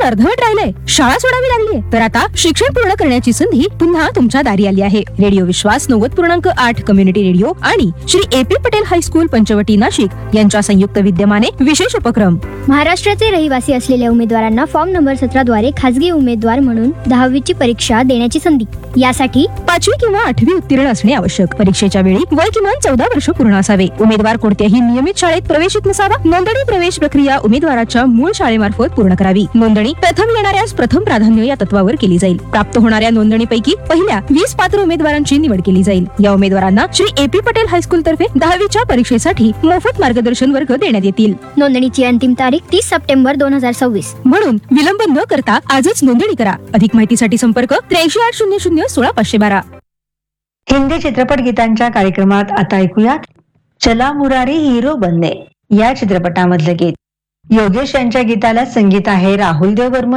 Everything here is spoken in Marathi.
अर्धवट राहिलंय, शाळा सोडावी लागलीये, तर आता शिक्षण पूर्ण करण्याची संधी पुन्हा तुमच्या दारी आली आहे. रेडिओ विश्वास 90.8 कम्युनिटी रेडिओ आणि श्री AP पटेल हायस्कूल पंचवटी नाशिक यांच्या संयुक्त विद्यमाने विशेष उपक्रम. महाराष्ट्राचे रहिवासी असलेल्या उमेदवारांना फॉर्म नंबर 17 द्वारे खासगी उमेदवार म्हणून 10वीची परीक्षा देण्याची संधी. यासाठी 5वी किंवा 8वी उत्तीर्ण असणे आवश्यक. परीक्षेच्या वेळी वय किमान 14 वर्ष पूर्ण असावे. उमेदवार कोणत्याही नियमित शाळेत प्रवेशित नसावा. नोंदणी प्रवेश प्रक्रिया उमेदवाराच्या मूळ शाळेमार्फत पूर्ण करावी. नोंदणी प्रथम येणाऱ्यास प्रथम प्राधान्य या तत्वावर केली जाईल. प्राप्त होणाऱ्या नोंदणीपैकी पहिल्या 20 पात्र उमेदवारांची निवड केली जाईल. या उमेदवारांना श्री AP पटेल हायस्कूल तर्फे 10वीच्या परीक्षेसाठी मोफत मार्गदर्शन वर्ग देण्यात येतील. नोंदणीची अंतिम तारीख 30 सप्टेंबर 2026. म्हणून विलंब न करता आजच नोंदणी करा. अधिक माहितीसाठी संपर्क 8380016512. हिंदी चित्रपट गीतांच्या कार्यक्रमात आता ऐकूयात चला मुरारी हिरो बनने या चित्रपटामधलं गीत. योगेश यांच्या गीताला संगीत आहे राहुल देव वर्मन